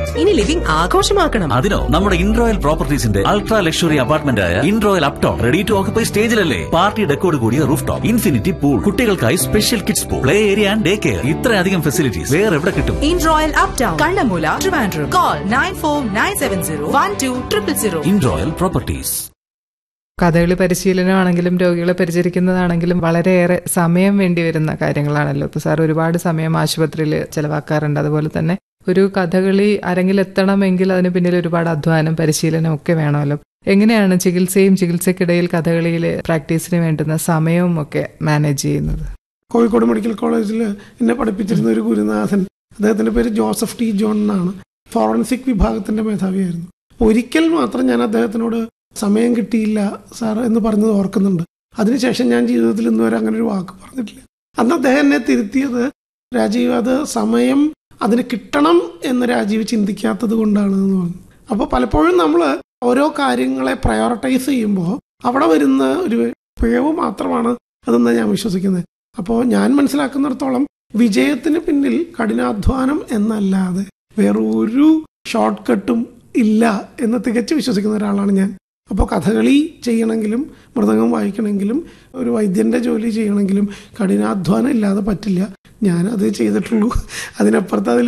ഇനി ലിവിംഗ് ആഘോഷമാക്കണം. അതിനോ നമ്മുടെ ഇൻറോയൽ പ്രോപ്പർട്ടീസിന്റെ അൾട്രാ ലക്ഷറി അപ്പാർട്ട്മെന്റ് ആയ ഇൻറോയൽ Upton ready to occupy സ്റ്റേജിലല്ലേ. Party ഡെക്കോട് കൂടിയ റൂഫ് ടോപ്പ്, ഇൻഫിനിറ്റി പൂൾ, കുട്ടികൾക്കായി special kids pool, play area and day care. ഇത്രയധികം ഫെസിലിറ്റീസ് വേറെ എവിടെ കിട്ടും? ഇൻറോയൽ uptown, Kannammoola, Trivandrum. Call 9497012000. ഇൻറോയൽ properties. Kathakali പരിശീലനമാണെങ്കിലും രോഗികളെ പരിചരിക്കുന്നതാണെങ്കിലും വളരെയേറെ സമയം വേണ്ടി വരുന്ന കാര്യങ്ങളാണല്ലോ. ഇപ്പോൾ സാർ ഒരുപാട് സമയം ആശുപത്രിയിൽ ചെലവാക്കാറുണ്ട്. അതുപോലെ തന്നെ ഒരു കഥകളി അരങ്ങിലെത്തണമെങ്കിൽ അതിന് പിന്നിൽ ഒരുപാട് അധ്വാനം, പരിശീലനം ഒക്കെ വേണമല്ലോ. എങ്ങനെയാണ് ചികിത്സയ്ക്കിടയിൽ കഥകളിയിലെ പ്രാക്ടീസിന് വേണ്ടുന്ന സമയവും ഒക്കെ മാനേജ് ചെയ്യുന്നത്? കോഴിക്കോട് മെഡിക്കൽ കോളേജിൽ എന്നെ പഠിപ്പിച്ചിരുന്ന ഒരു ഗുരുനാഥൻ, അദ്ദേഹത്തിന്റെ പേര് ജോസഫ് ടി ജോൺ എന്നാണ്, ഫോറൻസിക് വിഭാഗത്തിന്റെ മേധാവിയായിരുന്നു. ഒരിക്കൽ മാത്രം ഞാൻ അദ്ദേഹത്തിനോട് സമയം കിട്ടിയില്ല സാർ എന്ന് പറഞ്ഞത് ഓർക്കുന്നുണ്ട്. അതിനുശേഷം ഞാൻ ജീവിതത്തിൽ ഇന്ന് വരെ അങ്ങനെ ഒരു വാക്ക് പറഞ്ഞിട്ടില്ല. അന്ന് അദ്ദേഹം എന്നെ തിരുത്തിയത്, രാജീവ്, അത് സമയം അതിന് കിട്ടണം എന്ന് രാജീവ് ചിന്തിക്കാത്തത് കൊണ്ടാണ് എന്ന് പറഞ്ഞു. അപ്പോൾ പലപ്പോഴും നമ്മൾ ഓരോ കാര്യങ്ങളെ പ്രയോറിറ്റൈസ് ചെയ്യുമ്പോൾ അവിടെ വരുന്ന ഒരു പിഴവ് മാത്രമാണ് അതെന്ന് ഞാൻ വിശ്വസിക്കുന്നത്. അപ്പോൾ ഞാൻ മനസ്സിലാക്കുന്നിടത്തോളം വിജയത്തിന് പിന്നിൽ കഠിനാധ്വാനം എന്നല്ലാതെ വേറൊരു ഷോർട്ട് കട്ടും ഇല്ല എന്ന് തികച്ചു വിശ്വസിക്കുന്ന ഒരാളാണ് ഞാൻ. അപ്പോൾ കഥകളി ചെയ്യണമെങ്കിലും മൃദംഗം വായിക്കണമെങ്കിലും ഒരു വൈദ്യൻ്റെ ജോലി ചെയ്യണമെങ്കിലും കഠിനാധ്വാനം ഇല്ലാതെ പറ്റില്ല. ഞാനത് ചെയ്തിട്ടുള്ളൂ. അതിനപ്പുറത്ത് അതിൽ